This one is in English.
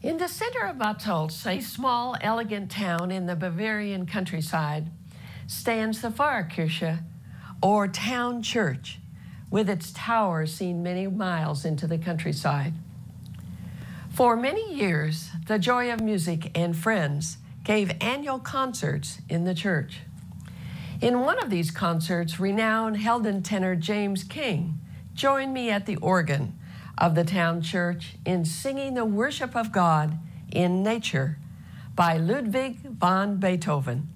In the center of Bad Tölz, a small, elegant town in the Bavarian countryside, stands the Pfarrkirche, or town church, with its tower seen many miles into the countryside. For many years, the Joy of Music and Friends gave annual concerts in the church. In one of these concerts, renowned Helden tenor James King joined me at the organ of the town church in singing the worship of God in nature by Ludwig van Beethoven.